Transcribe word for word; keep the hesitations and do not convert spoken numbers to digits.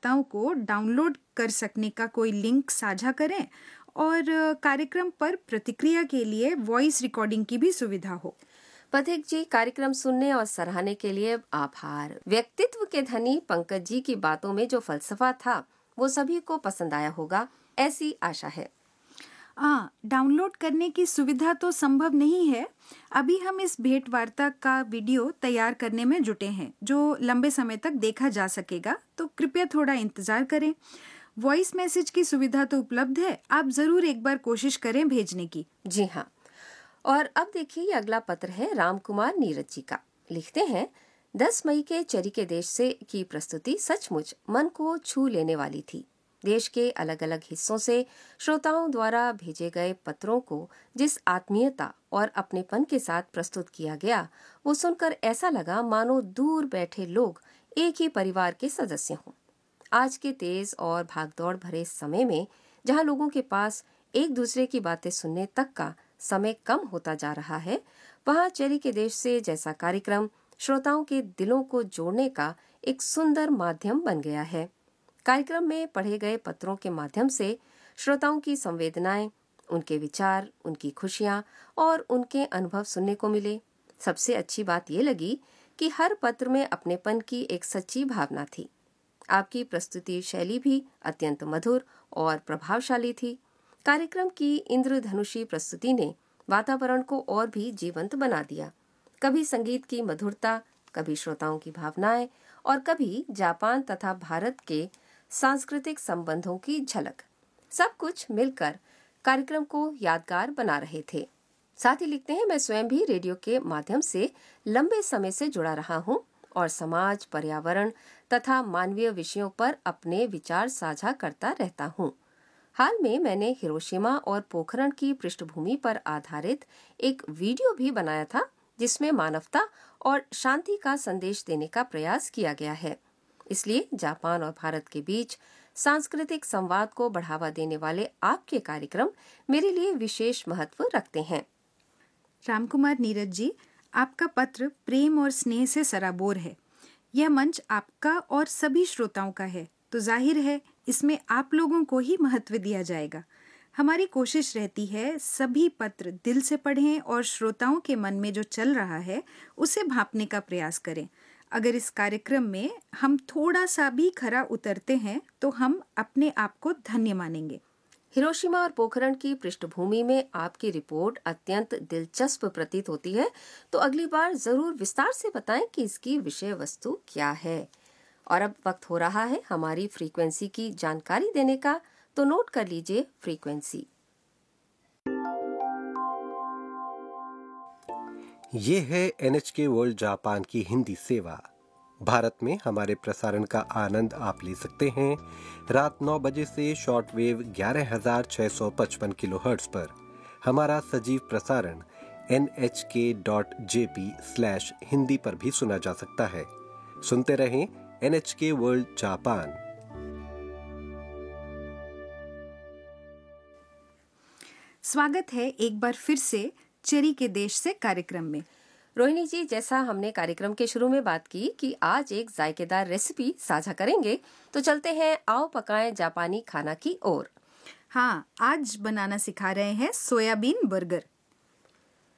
श्रोताओं को डाउनलोड कर सकने का कोई लिंक साझा करें और कार्यक्रम पर प्रतिक्रिया के लिए वॉइस रिकॉर्डिंग की भी सुविधा हो। पथिक जी, कार्यक्रम सुनने और सराहने के लिए आभार। व्यक्तित्व के धनी पंकज जी की बातों में जो फलसफा था वो सभी को पसंद आया होगा, ऐसी आशा है। हाँ, डाउनलोड करने की सुविधा तो संभव नहीं है। अभी हम इस भेंट वार्ता का वीडियो तैयार करने में जुटे हैं जो लंबे समय तक देखा जा सकेगा, तो कृपया थोड़ा इंतजार करें। वॉइस मैसेज की सुविधा तो उपलब्ध है, आप जरूर एक बार कोशिश करें भेजने की। जी हाँ। और अब देखिए, अगला पत्र है राम कुमार नीरज जी का। लिखते हैं, दस मई के चरी के देश से की प्रस्तुति सचमुच मन को छू लेने वाली थी। देश के अलग अलग हिस्सों से श्रोताओं द्वारा भेजे गए पत्रों को जिस आत्मीयता और अपनेपन के साथ प्रस्तुत किया गया, वो सुनकर ऐसा लगा मानो दूर बैठे लोग एक ही परिवार के सदस्य हों। आज के तेज और भागदौड़ भरे समय में जहाँ लोगों के पास एक दूसरे की बातें सुनने तक का समय कम होता जा रहा है, वहाँ चरी के देश से जैसा कार्यक्रम श्रोताओं के दिलों को जोड़ने का एक सुंदर माध्यम बन गया है। कार्यक्रम में पढ़े गए पत्रों के माध्यम से श्रोताओं की संवेदनाएं, उनके विचार, उनकी खुशियां और उनके अनुभव सुनने को मिले। सबसे अच्छी बात ये लगी कि हर पत्र में अपनेपन की एक सच्ची भावना थी। आपकी प्रस्तुति शैली भी अत्यंत मधुर और प्रभावशाली थी। कार्यक्रम की इंद्रधनुषी प्रस्तुति ने वातावरण को और भी जीवंत बना दिया। कभी संगीत की मधुरता, कभी श्रोताओं की भावनाएं और कभी जापान तथा भारत के सांस्कृतिक संबंधों की झलक, सब कुछ मिलकर कार्यक्रम को यादगार बना रहे थे। साथ ही लिखते हैं, मैं स्वयं भी रेडियो के माध्यम से लंबे समय से जुड़ा रहा हूं और समाज, पर्यावरण तथा मानवीय विषयों पर अपने विचार साझा करता रहता हूं। हाल में मैंने हिरोशिमा और पोखरण की पृष्ठभूमि पर आधारित एक वीडियो भी बनाया था जिसमें मानवता और शांति का संदेश देने का प्रयास किया गया है। इसलिए जापान और भारत के बीच सांस्कृतिक संवाद को बढ़ावा देने वाले आपके कार्यक्रम मेरे लिए विशेष महत्व रखते हैं। रामकुमार नीरज जी, आपका पत्र प्रेम और स्नेह से सराबोर है। यह मंच आपका और सभी श्रोताओं का है, तो जाहिर है इसमें आप लोगों को ही महत्व दिया जाएगा। हमारी कोशिश रहती है सभी पत्र दिल से पढ़ें और श्रोताओं के मन में जो चल रहा है उसे भांपने का प्रयास करें। अगर इस कार्यक्रम में हम थोड़ा सा भी खरा उतरते हैं तो हम अपने आप को धन्य मानेंगे। हिरोशिमा और पोखरण की पृष्ठभूमि में आपकी रिपोर्ट अत्यंत दिलचस्प प्रतीत होती है, तो अगली बार जरूर विस्तार से बताएं कि इसकी विषय वस्तु क्या है। और अब वक्त हो रहा है हमारी फ्रीक्वेंसी की जानकारी देने का, तो नोट कर लीजिए फ्रीक्वेंसी। ये है एन एच के वर्ल्ड जापान की हिंदी सेवा। भारत में हमारे प्रसारण का आनंद आप ले सकते हैं रात नौ बजे से शॉर्टवेव ग्यारह हजार छह सौ पचपन किलोहर्ट्ज पर। हमारा सजीव प्रसारण एन एच के dot J P slash Hindi पर भी सुना जा सकता है। सुनते रहें एन एच के वर्ल्ड जापान। स्वागत है एक बार फिर से चेरी के देश से कार्यक्रम में। रोहिणी जी, जैसा हमने कार्यक्रम के शुरू में बात की कि आज एक जायकेदार रेसिपी साझा करेंगे, तो चलते हैं आओ पकाएं जापानी खाना की ओर। हाँ, आज बनाना सिखा रहे हैं सोयाबीन बर्गर।